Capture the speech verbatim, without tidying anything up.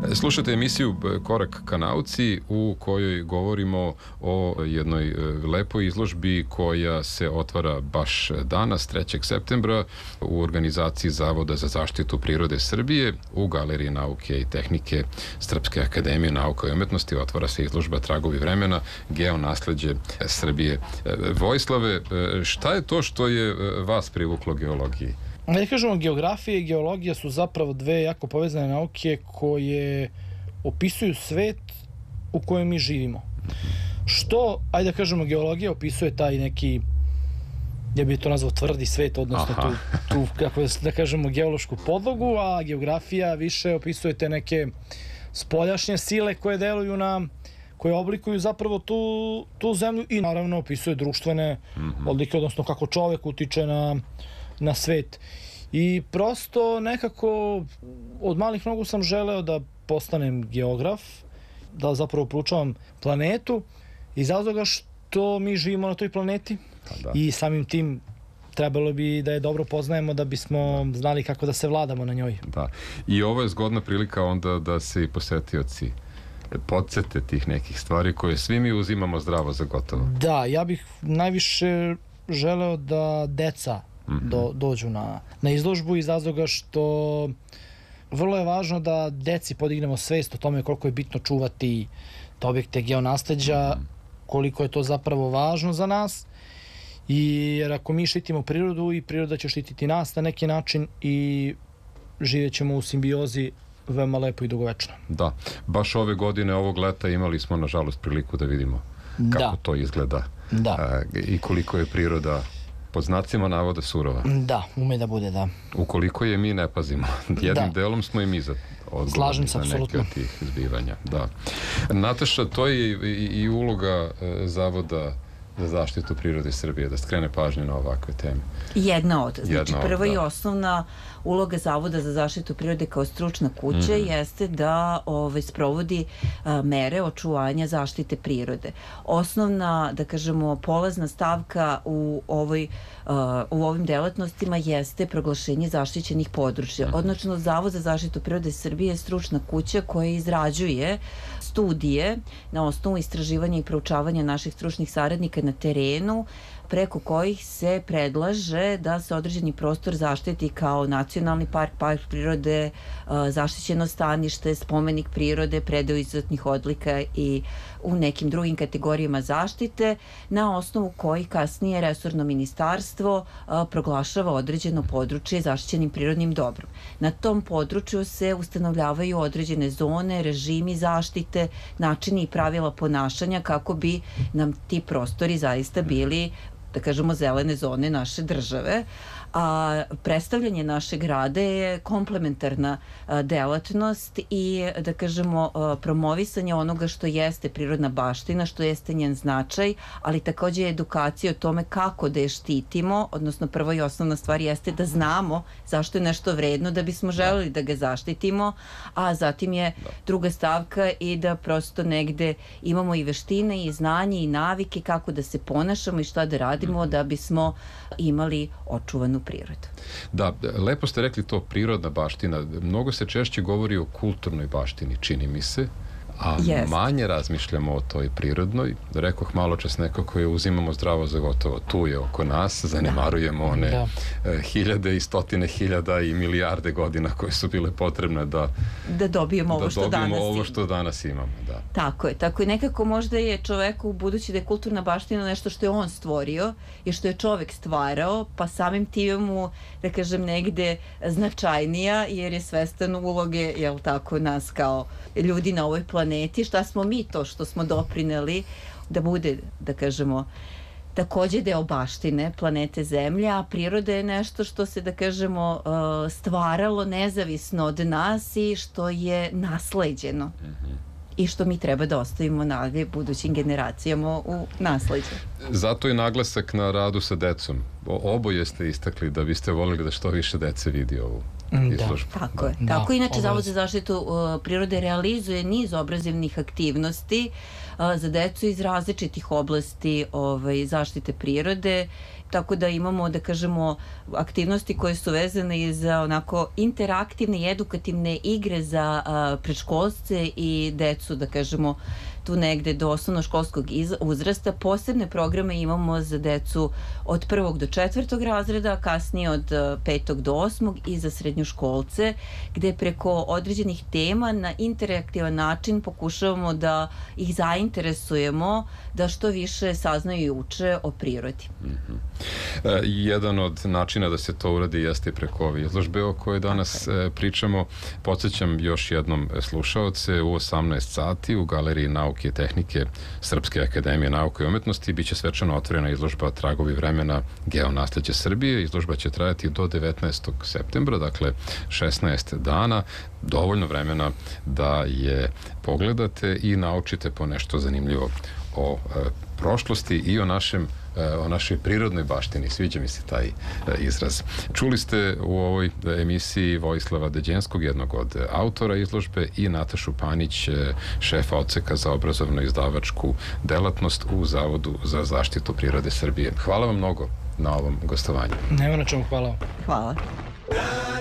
Slušajte emisiju Korak ka nauci u kojoj govorimo o jednoj lepoj izložbi koja se otvara baš danas, trećeg septembra, u organizaciji Zavoda za zaštitu prirode Srbije u Galeriji nauke i tehnike Srpske akademije nauka i umetnosti. Otvara se izložba Tragovi vremena, geonasleđe Srbije. Vojislave, šta je to što je vas privuklo geologiji? Da kažemo, geografija i geologija su zapravo dve jako povezane nauke koje opisuju svet u kojem mi živimo. Što, ajde da kažemo, geologija opisuje taj neki, ja bih to nazvao tvrdi svet, odnosno tu, tu, kako da kažemo, geološku podlogu, a geografija više opisuje te neke spoljašnje sile koje deluju na, koje oblikuju zapravo tu, tu zemlju i naravno opisuje društvene odlike, odnosno kako čovek utiče na na svet. I prosto nekako od malih nogu sam želeo da postanem geograf, da zapravo proučavam planetu iz razloga što mi živimo na toj planeti i samim tim trebalo bi da je dobro poznajemo da bismo znali kako da se vladamo na njoj. Da. I ovo je zgodna prilika onda da se i posetioci podsete tih nekih stvari koje svi mi uzimamo zdravo za gotovo. Da, ja bih najviše želeo da deca Do, dođu na, na izložbu iz razloga što vrlo je važno da deci podignemo svest o tome koliko je bitno čuvati te objekte geonasleđa, koliko je to zapravo važno za nas, i jer ako mi štitimo prirodu i priroda će štititi nas na neki način i živjet ćemo u simbiozi veoma lepo i dugovečno. Da, baš ove godine, ovog leta imali smo nažalost priliku da vidimo kako to izgleda i koliko je priroda pod znacima navoda surova. Da, ume da bude, da. Ukoliko je mi ne pazimo. Jednim delom smo i mi za odgovorni za neke od tih zbivanja. Da. Nataša, to je i uloga Zavoda za zaštitu prirode Srbije, da skrene pažnju na ovakve teme. Jedna od. Znači, prva i osnovna uloga Zavoda za zaštitu prirode kao stručna kuća jeste da sprovodi mere očuvanja zaštite prirode. Osnovna, da kažemo, polazna stavka u ovoj u ovim delatnostima jeste proglašenje zaštićenih područja. Odnosno, Zavod za zaštitu prirode Srbije je stručna kuća koja izrađuje studije na osnovu istraživanja i proučavanja naših stručnih saradnika na terenu, preko kojih se predlaže da se određeni prostor zaštiti kao nacionalni park, park prirode, zaštićeno stanište, spomenik prirode, predeo izuzetnih odlika i u nekim drugim kategorijama zaštite, na osnovu kojih kasnije resorno ministarstvo proglašava određeno područje zaštićenim prirodnim dobrom. Na tom području se ustanovljavaju određene zone, režimi zaštite, načini i pravila ponašanja kako bi nam ti prostori zaista bili, da kažemo, zelene zone naše države. A predstavljanje našeg grada je komplementarna delatnost i, da kažemo, promovisanje onoga što jeste prirodna baština, što jeste njen značaj, ali takođe edukacija o tome kako da je štitimo, odnosno prva i osnovna stvar jeste da znamo zašto je nešto vredno da bismo želeli da ga zaštitimo, a zatim je druga stavka i da prosto negde imamo i veštine i znanje i navike kako da se ponašamo i šta da radimo da bismo imali očuvanu prirodu. Da, lepo ste rekli to, prirodna baština. Mnogo se češće govori o kulturnoj baštini, čini mi se, a manje razmišljamo o toj prirodnoj. Rekoh malo čas nekako je uzimamo zdravo za gotovo. Tu je oko nas, zanemarujemo one hiljade i stotine hiljada i milijarde godina koje su bile potrebne da da dobijemo ovo što danas imamo. ovo što danas imamo, da. Tako je, tako i nekako možda je čoveku, budući da je kulturna baština nešto što je on stvorio i što je čovek stvarao, pa samim tim mu, da kažem, negde značajnija, jer je svestan uloge, jel tako, nas kao ljudi na ovoj planeti, šta smo mi to što smo doprineli da bude, da kažemo, takođe deo baštine planete Zemlje, a priroda je nešto što se, da kažemo, stvaralo nezavisno od nas i što je nasleđeno i što mi treba da ostavimo nadalje budućim generacijama u nasleđe. Zato je naglasak na radu sa decom. Oboje ste istakli da biste volili da što više dece vidi ovu izložbu. Da, tako je. Tako, inače, Zavod za zaštitu prirode realizuje niz obrazovnih aktivnosti za decu iz različitih oblasti zaštite prirode tako da imamo, da kažemo, aktivnosti koje su vezane i za onako interaktivne i edukativne igre za a, predškolce i decu, da kažemo, tu negde do osnovnoškolskog uzrasta. Posebne programe imamo za decu od prvog do četvrtog razreda, kasnije od petog do osmog i za srednjoškolce, gde preko određenih tema na interaktivan način pokušavamo da ih zainteresujemo da što više saznaju i uče o prirodi. Mm-hmm. E, jedan od načina da se to uradi jeste preko ove izložbe o kojoj danas e, pričamo. Podsjećam još jednom slušaoce, u osamnaest sati u Galeriji nauke i tehnike Srpske akademije nauke i umetnosti biće svečano otvorena izložba Tragovi vremena geonasleđa Srbije. Izložba će trajati do devetnaestog septembra, dakle šesnaest dana, dovoljno vremena da je pogledate i naučite po nešto zanimljivo o e, prošlosti i o našem o našoj prirodnoj baštini. Sviđa mi se taj izraz. Čuli ste u ovoj emisiji Vojislava Deđenskog, jednog od autora izložbe, i Natašu Panić, šefa odseka za obrazovno-izdavačku delatnost u Zavodu za zaštitu prirode Srbije. Hvala vam mnogo na ovom gostovanju. Nema na čemu, hvala vam. Hvala.